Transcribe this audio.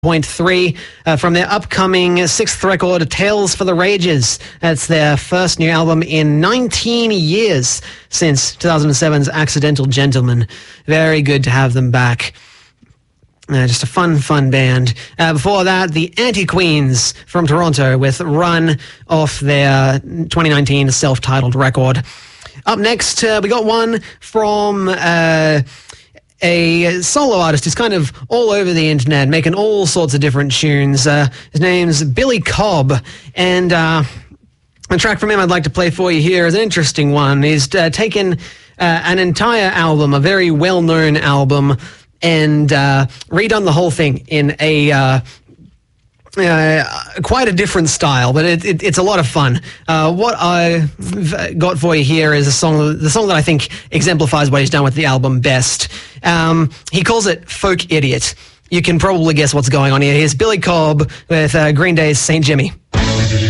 101.3 from their upcoming sixth record, Tales for the Rages. That's their first new album in 19 years since 2007's Accidental Gentleman. Very good to have them back. Just a fun band. Before that, the Anti-Queens from Toronto with Run off their 2019 self-titled record. Up next, we got one from a solo artist who's kind of all over the internet, making all sorts of different tunes. His name's Billy Cobb, and a track from him I'd like to play for you here is an interesting one. He's taken an entire album, a very well-known album, and redone the whole thing in a quite a different style, but it's a lot of fun. What I've got for you here is the song that I think exemplifies what he's done with the album best. He calls it Folk Idiot. You can probably guess what's going on here. Here's Billy Cobb with Green Day's St. Jimmy.